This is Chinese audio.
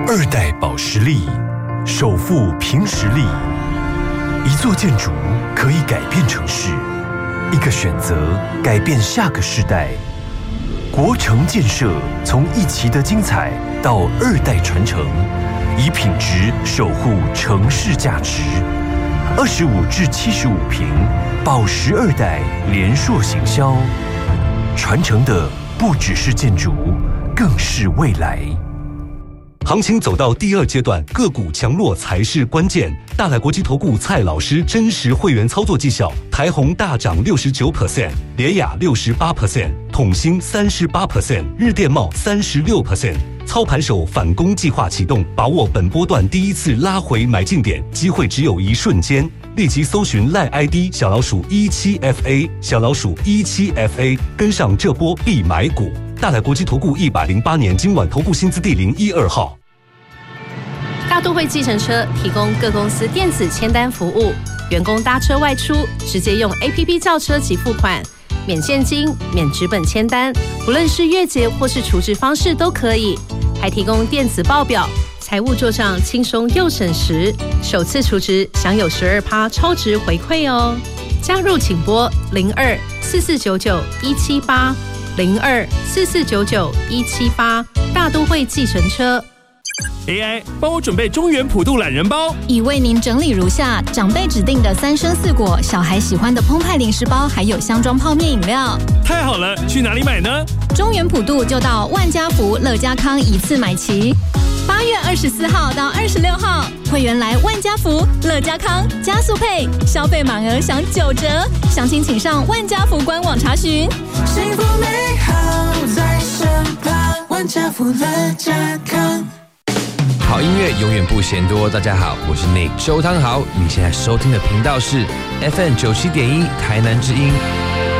二代保实力，守护凭实力。一座建筑可以改变城市，一个选择改变下个世代。国城建设从一期的精彩到二代传承，以品质守护城市价值。25至75坪，保实二代联硕行销，传承的不只是建筑，更是未来。 行情走到第二阶段，个股强弱才是关键。大来国际投顾蔡老师真实会员操作绩效，台宏大涨69%，联雅68%，统兴38%，日电茂36%。操盘手反攻计划启动，把握本波段第一次拉回买进点，机会只有一瞬间。立即搜寻赖 ID 小老鼠17FA， 小老鼠17FA， 跟上这波必买股。大来国际投顾108年金管投顾新字第012号。 大都会计程车提供各公司电子签单服务，员工搭车外出直接用 APP 叫车及付款，免现金、免纸本签单，不论是月结或是储值方式都可以，还提供电子报表，财务做账轻松又省时，首次储值享有12%超值回馈哦。加入请拨02-4499-178，02-4499-178，大都会计程车。 AI 帮我准备中原普渡懒人包， 已为您整理如下：长辈指定的3生4果，小孩喜欢的澎湃零食包，还有箱装泡面饮料。 太好了，去哪里买呢？ 中原普渡就到万家福、乐家康一次买齐。8月24号到26号，会员来万家福、乐家康加速配，消费满额享9折。详情请上万家福官网查询。 幸福美好在身旁，万家福乐家康。 好音乐永远不嫌多。大家好，我是 Nick 周汤豪，你现在收听的频道是 FM 97.1台南之音。